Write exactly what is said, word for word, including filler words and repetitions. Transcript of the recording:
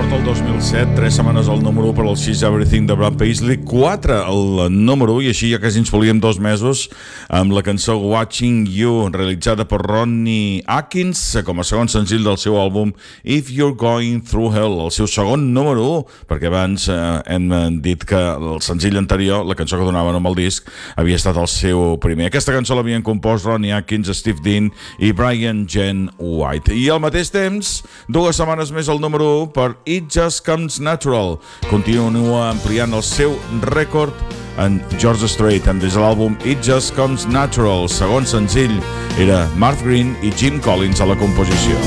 porta el dos mil set, tres setmanes al número u per al She's Everything de Brad Paisley, quatre al número u, i així ja quasi ens volíem dos mesos amb la cançó Watching You, realitzada per Ronnie Atkins com a segon senzill del seu àlbum If You're Going Through Hell, el seu segon número u, perquè abans eh, hem dit que el senzill anterior, la cançó que donava nom al disc, havia estat el seu primer. Aquesta cançó l'havien compost Ronnie Atkins, Steve Dean i Brian Jen White. I al mateix temps, dues setmanes més al número u per It Just Comes Natural. Continua ampliant el seu rècord en George Strait, amb des de l'àlbum It Just Comes Natural. Segon senzill era Mark Green i Jim Collins a la composició.